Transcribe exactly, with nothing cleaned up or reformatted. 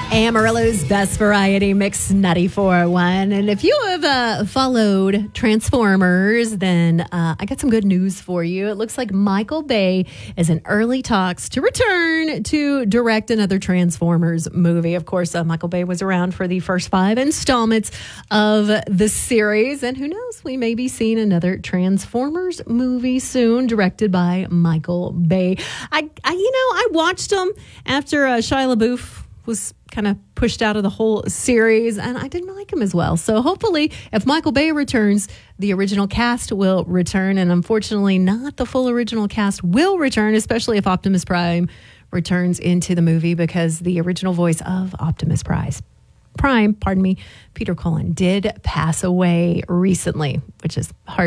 Amarillo's Best Variety Mix ninety-four point one. And if you have uh, followed Transformers, then uh, I got some good news for you. It looks like Michael Bay is in early talks to return to direct another Transformers movie. Of course, uh, Michael Bay was around for the first five installments of the series. And who knows, we may be seeing another Transformers movie soon, directed by Michael Bay. I, I you know, I watched them after uh, Shia LaBeouf was kind of pushed out of the whole series, and I didn't like him as well. So hopefully, if Michael Bay returns, the original cast will return, and unfortunately, not the full original cast will return, especially if Optimus Prime returns into the movie, because the original voice of Optimus Prime, Prime, pardon me, Peter Cullen, did pass away recently, which is hard.